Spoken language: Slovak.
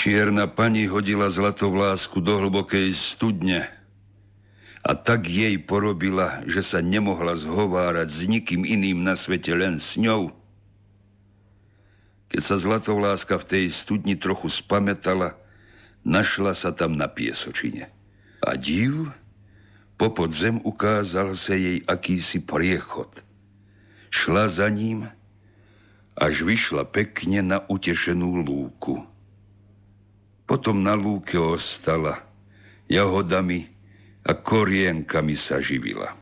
Čierna pani hodila Zlatovlásku do hlbokej studne a tak jej porobila, že sa nemohla zhovárať s nikým iným na svete, len s ňou. Keď sa Zlatovláska v tej studni trochu spamätala, našla sa tam na piesočine. A div, popod zem ukázal sa jej akýsi priechod. Šla za ním, až vyšla pekne na utešenú lúku. Potom na lúke ostala, jahodami a korienkami sa živila.